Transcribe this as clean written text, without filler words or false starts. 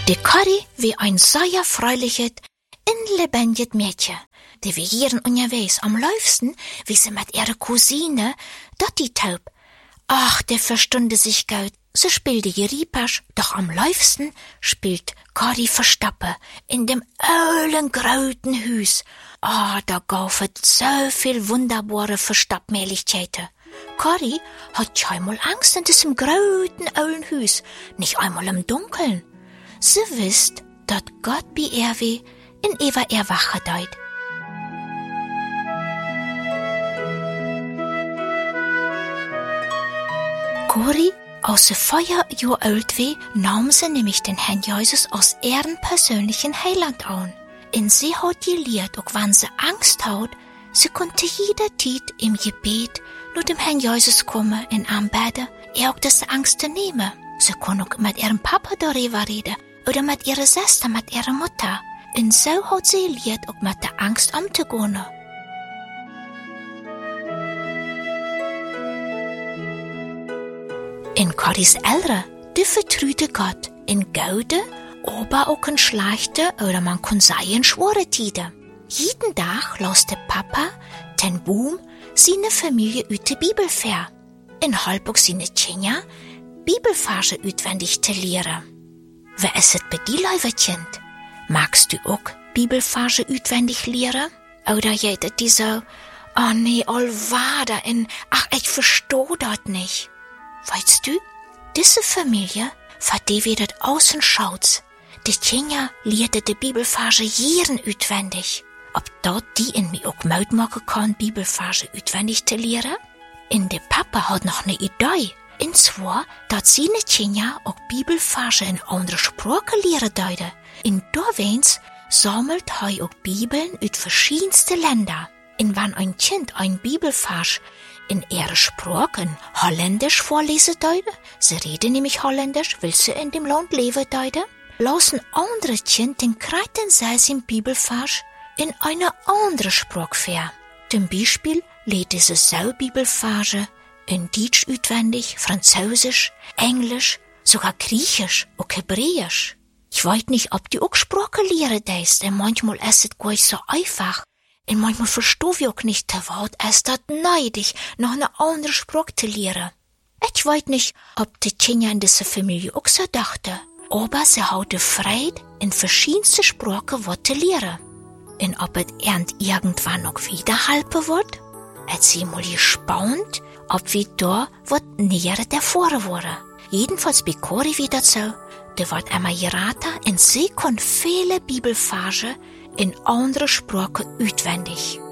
De Corrie wie ein sehr fröhliches, inlebendiges Mädchen, die wir hier unterwegs am liebsten, wie sie mit ihrer Cousine, Dottie taub. Ach, der verstunde sich gut. Sie spielte Jeripasch, doch am liebsten spielt Corrie Verstappe in dem ölen grauten Hüs. Ah, da gaufet so viel wunderbare Verstappmählichkeiten. Corrie hat keinmal Angst in diesem grauten ölen Hüs, nicht einmal im Dunkeln. Sie wisst, dat Gott bei ihr wie in Eva erwache deut. Corrie, als sie 4 Jahre alt war, nahm sie nämlich den Herrn Jesus als ihren persönlichen Heiland an. Und sie hat gelehrt, auch wenn sie Angst hat, sie konnte jederzeit im Gebet nur dem Herrn Jesus kommen und anbeten, auch diese Angst nehmen. Sie kann auch mit ihrem Papa darüber reden oder mit ihrer Schwester, mit ihrer Mutter. Und so hat sie gelehrt, auch mit der Angst umzugehen. In Corries Eltern, die vertrauten Gott in gute, aber auch in schlechte oder man kann sagen schwere Zeiten. Jeden Tag las der Papa, den Boom, seine Familie uit der Bibel vor. Und halb auch seine Kinder Bibelverse auswendig zu lehren. Wer ist es bei dir, lieber Kind? Magst du auch Bibelverse auswendig lehren? Oder geht die so, oh nee, allwader und ach, ich versteh das nicht. Weißt du, diese Familie, für die wir das außen schaut, die Kinder lehrte die Bibelverse jeden auswendig. Ob dort die in mir auch Mut machen kann, Bibelverse auswendig zu lehren? Und der Papa hat noch eine Idee. Und zwar, dass seine Kinder auch Bibelverse in andere Sprachen lehren deuten. Und daweins sammelt er auch Bibeln aus verschiedensten Ländern. Und wenn ein Kind ein Bibelvers in ihrer Sprache, in Holländisch vorlesen deuten, sie reden nämlich Holländisch, weil sie in dem Land leben deuten, lassen andere Kinder den kreiten selben Bibelvers in eine andere Sprache vor. Zum Beispiel lesen sie so Bibelverse in Deutsch auswendig, Französisch, Englisch, sogar Griechisch und Hebräisch. Ich weiß nicht, ob die auch Sprache lehren deist, denn manchmal ist es gar nicht so einfach. Und manchmal verstehe ich auch nicht, was es das neidig, noch eine andere Sprache zu lehren. Ich weiß nicht, ob die Kinder in dieser Familie auch so dachten, aber sie hatten Freude, in verschiedenste Sprachen was zu lehren. Und ob es irgendwann noch wieder helfen wird? Es ist mal gespannt, ob wir da was näher davor waren. Jedenfalls bei Corrie wieder so, der wird einmal geraten und sie kann viele Bibelverse in andere Sprachen auswendig.